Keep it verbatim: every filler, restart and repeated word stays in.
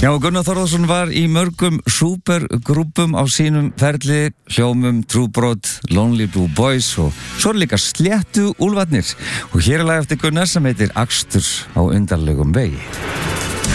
Já, Gunnar Þórðarsson var í mörgum supergrúpum á sínum ferli, Hljómum, Trúbrot, Lonely Blue Boys og svo er líka Sléttu Úlfarnir. Og hér er lag eftir Gunnar sem heitir Akstur á undarlegum vegi.